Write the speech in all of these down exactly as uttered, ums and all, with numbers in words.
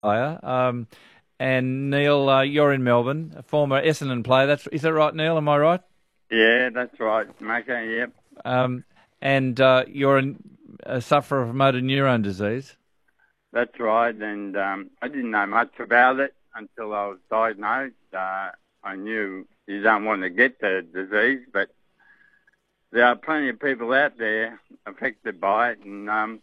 player. Um, and Neil, uh, you're in Melbourne, a former Essendon player. That's is that right, Neil? Am I right? Yeah, that's right, Macca, yep. Um, and uh, you're an, a sufferer of motor neurone disease. That's right, and um, I didn't know much about it until I was diagnosed. Uh, I knew you don't want to get the disease, but there are plenty of people out there affected by it, and um,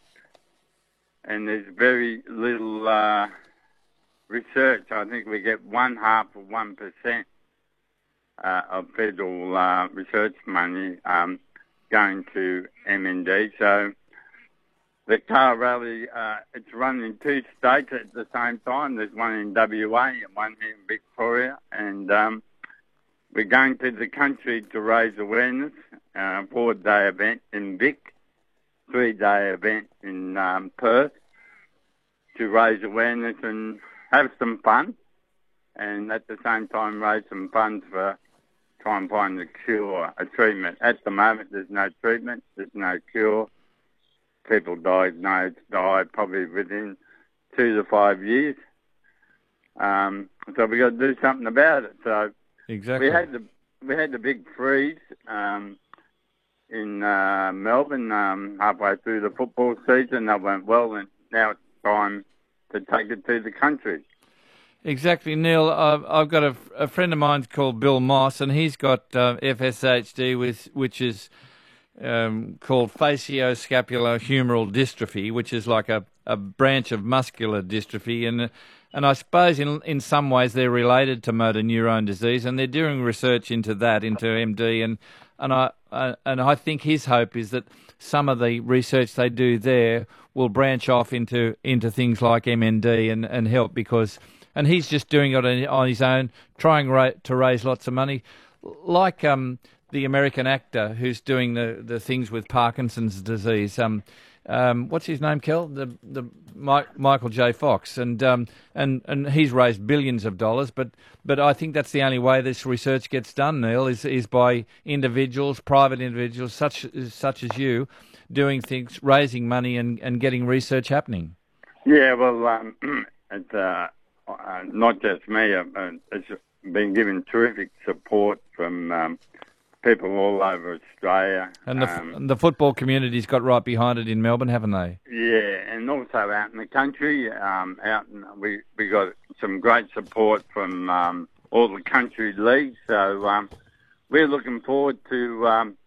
and there's very little uh, research. I think we get one half of one percent uh, of federal uh, research money um, going to M N D. So the car rally, uh, it's run in two states at the same time. There's one in W A and one in Victoria, and um, we're going to the country to raise awareness. Uh, four-day event in Vic, three-day event in um, Perth to raise awareness and have some fun, and at the same time raise some funds for try and find a cure, a treatment. At the moment, there's no treatment, there's no cure. People diagnosed die probably within two to five years. Um, so we got to do something about it. So exactly, we had the we had the big freeze um, in uh, Melbourne um, halfway through the football season. That went well, and now it's time to take it to the country. Exactly, Neil. I've, I've got a, a friend of mine called Bill Moss, and he's got uh, F S H D, with, which is um, called facioscapulohumeral dystrophy, which is like a, a branch of muscular dystrophy. And and I suppose in in some ways they're related to motor neurone disease, and they're doing research into that, into M D. And and I uh, and I think his hope is that some of the research they do there will branch off into into things like M N D and, and help, because. And he's just doing it on his own, trying ra- to raise lots of money, like um, the American actor who's doing the, the things with Parkinson's disease. Um, um, what's his name, Kel? The the Mike, Michael J. Fox, and um, and and he's raised billions of dollars. But but I think that's the only way this research gets done, Neil, is is by individuals, private individuals such such as you, doing things, raising money, and, and getting research happening. Yeah, well, um, it's. Uh... Uh, not just me, uh, uh, it's been given terrific support from um, people all over Australia. And the, um, and the football community's got right behind it in Melbourne, haven't they? Yeah, and also out in the country. Um, out in, we we got some great support from um, all the country leagues. So um, we're looking forward to um,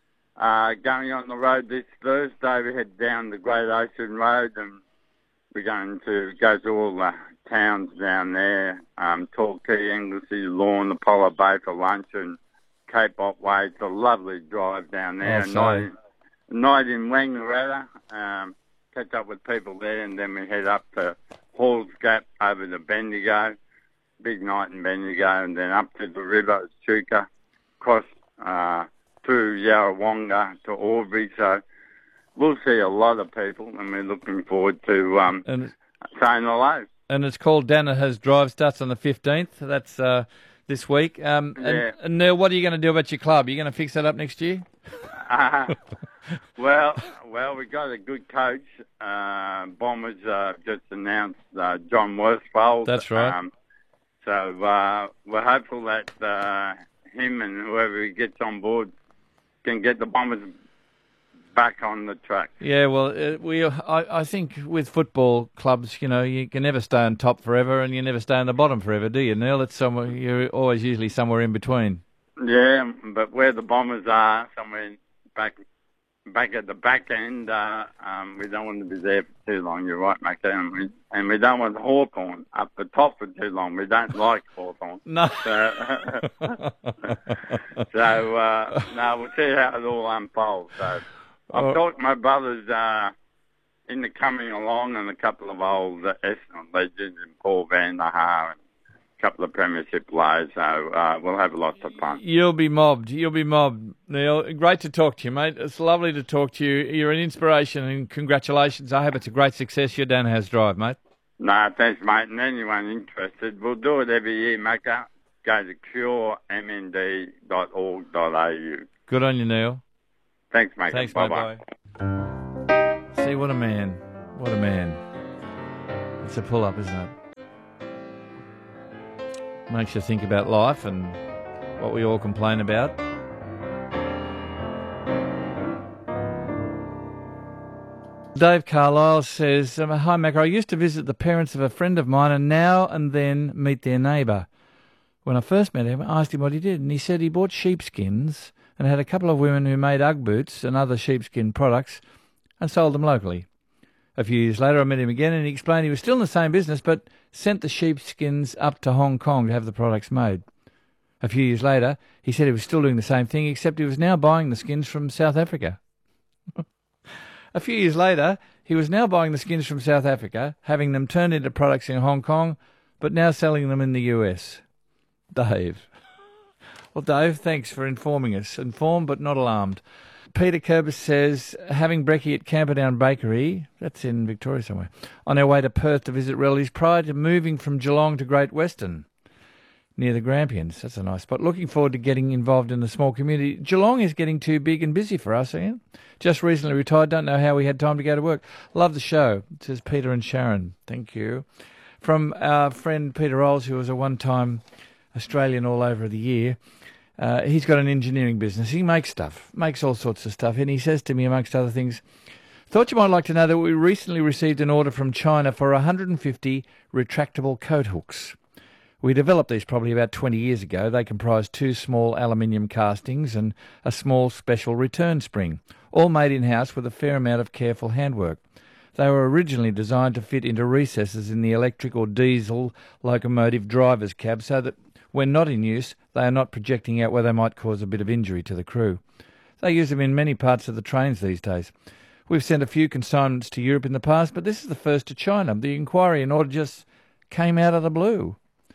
uh, going on the road this Thursday. We head down the Great Ocean Road, and we're going to go to all the towns down there, um, Torquay, Anglesey, Lorne, Apollo Bay for lunch, and Cape Otway. It's a lovely drive down there. Oh, night, in, night in Wangaratta, um, catch up with people there, and then we head up to Halls Gap over to Bendigo, big night in Bendigo, and then up to the river, Chuka, across uh, through Yarrawonga to Albury. So we'll see a lot of people, and we're looking forward to um, and, saying hello. And it's called Danaher's Drive. Starts on the fifteenth. That's uh, this week. Um, and, yeah. and Neil, what are you going to do about your club? Are you going to fix that up next year? uh, well, well, we got a good coach. Uh, Bombers uh, just announced uh, John Worsfold. That's right. Um, so uh, we're hopeful that uh, him and whoever he gets on board can get the Bombers back on the track. Yeah, well, uh, we I, I think with football clubs, you know, you can never stay on top forever, and you never stay on the bottom forever, do you, Neil? It's somewhere, you're always usually somewhere in between. Yeah, but where the Bombers are, somewhere back back at the back end, uh, um, we don't want to be there for too long. You're right, Mac, and we, and we don't want Hawthorn up the top for too long. We don't like Hawthorn. No. So, so uh, no, we'll see how it all unfolds. So. I've Oh. talked to my brothers uh, in the coming along, and a couple of old uh, Essendon legends, and Paul Van der Haar, and a couple of premiership players, so uh, we'll have lots of fun. You'll be mobbed. You'll be mobbed, Neil. Great to talk to you, mate. It's lovely to talk to you. You're an inspiration, and congratulations. I hope it's a great success. Your Danaher's Drive, mate. No, thanks, mate. And anyone interested, we'll do it every year, Macca. Go to cure m n d dot org dot a u. Good on you, Neil. Thanks, mate. Thanks, Bye-bye. mate. Bye. See, what a man. What a man. It's a pull-up, isn't it? Makes you think about life and what we all complain about. Dave Carlisle says, um, hi Macca, I used to visit the parents of a friend of mine and now and then meet their neighbour. When I first met him, I asked him what he did, and he said he bought sheepskins and had a couple of women who made Ugg boots and other sheepskin products and sold them locally. A few years later I met him again and he explained he was still in the same business but sent the sheepskins up to Hong Kong to have the products made. A few years later he said he was still doing the same thing except he was now buying the skins from South Africa. A few years later he was now buying the skins from South Africa, having them turned into products in Hong Kong but now selling them in the U S. Dave. Well, Dave, thanks for informing us. Informed but not alarmed. Peter Kerbis says, having brekkie at Camperdown Bakery, that's in Victoria somewhere, on our way to Perth to visit relatives prior to moving from Geelong to Great Western, near the Grampians. That's a nice spot. Looking forward to getting involved in the small community. Geelong is getting too big and busy for us, Ian. Just recently retired, don't know how we had time to go to work. Love the show, says Peter and Sharon. Thank you. From our friend Peter Rolls, who was a one-time Australian all over the year. Uh, he's got an engineering business. He makes stuff, makes all sorts of stuff. And he says to me, amongst other things, thought you might like to know that we recently received an order from China for one hundred fifty retractable coat hooks. We developed these probably about twenty years ago. They comprise two small aluminium castings and a small special return spring, all made in-house with a fair amount of careful handwork. They were originally designed to fit into recesses in the electric or diesel locomotive driver's cab so that when not in use, they are not projecting out where they might cause a bit of injury to the crew. They use them in many parts of the trains these days. We've sent a few consignments to Europe in the past, but this is the first to China. The inquiry and order just came out of the blue.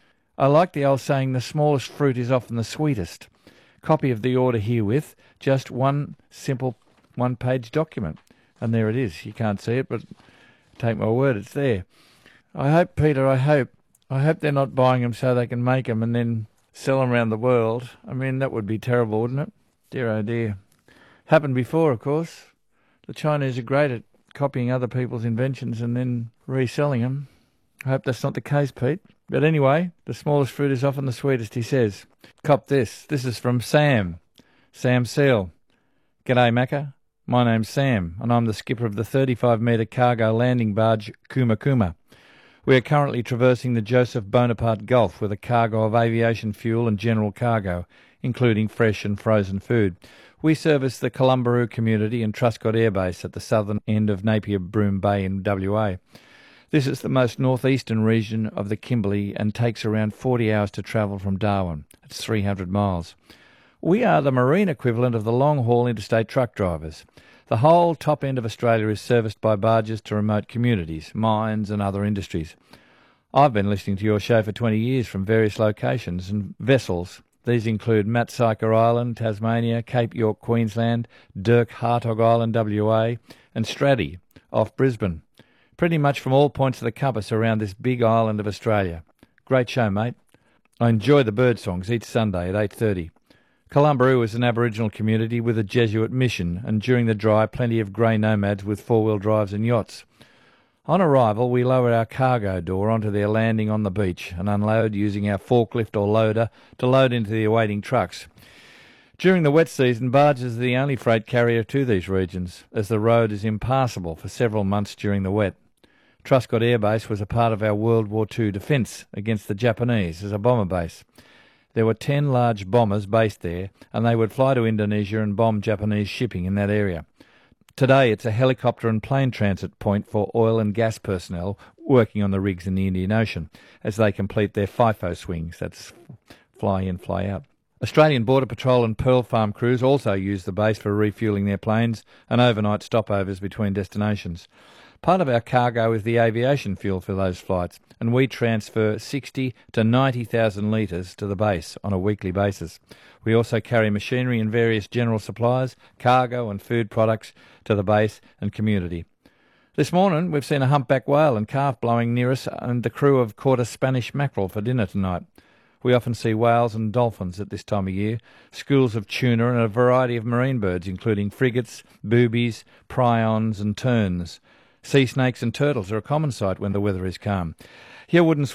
I like the old saying, the smallest fruit is often the sweetest. Copy of the order herewith, just one simple one-page document. And there it is. You can't see it, but take my word, it's there. I hope, Peter, I hope, I hope they're not buying them so they can make them and then sell them around the world. I mean, that would be terrible, wouldn't it? Dear, oh dear. Happened before, of course. The Chinese are great at copying other people's inventions and then reselling them. I hope that's not the case, Pete. But anyway, the smallest fruit is often the sweetest, he says. Cop this. This is from Sam. Sam Seal. G'day, Macca. My name's Sam, and I'm the skipper of the thirty-five metre cargo landing barge Kuma Kuma. We are currently traversing the Joseph Bonaparte Gulf with a cargo of aviation fuel and general cargo, including fresh and frozen food. We service the Columbaroo community and Truscott Air Base at the southern end of Napier Broome Bay in W A. This is the most northeastern region of the Kimberley and takes around forty hours to travel from Darwin. It's three hundred miles. We are the marine equivalent of the long-haul interstate truck drivers. The whole top end of Australia is serviced by barges to remote communities, mines and other industries. I've been listening to your show for twenty years from various locations and vessels. These include Matsyker Island, Tasmania, Cape York, Queensland, Dirk Hartog Island, W A, and Straddy, off Brisbane. Pretty much from all points of the compass around this big island of Australia. Great show, mate. I enjoy the bird songs each Sunday at eight thirty. Columbaroo is an Aboriginal community with a Jesuit mission, and during the dry, plenty of grey nomads with four-wheel drives and yachts. On arrival, we lower our cargo door onto their landing on the beach and unload using our forklift or loader to load into the awaiting trucks. During the wet season, barges are the only freight carrier to these regions, as the road is impassable for several months during the wet. Truscott Air Base was a part of our World War Two defence against the Japanese as a bomber base. There were ten large bombers based there, and they would fly to Indonesia and bomb Japanese shipping in that area. Today it's a helicopter and plane transit point for oil and gas personnel working on the rigs in the Indian Ocean as they complete their FIFO swings, that's fly in, fly out. Australian Border Patrol and Pearl Farm crews also use the base for refuelling their planes and overnight stopovers between destinations. Part of our cargo is the aviation fuel for those flights, and we transfer sixty to ninety thousand litres to the base on a weekly basis. We also carry machinery and various general supplies, cargo and food products to the base and community. This morning we've seen a humpback whale and calf blowing near us, and the crew have caught a Spanish mackerel for dinner tonight. We often see whales and dolphins at this time of year, schools of tuna and a variety of marine birds including frigates, boobies, prions and terns. Sea snakes and turtles are a common sight when the weather is calm. Here, wooden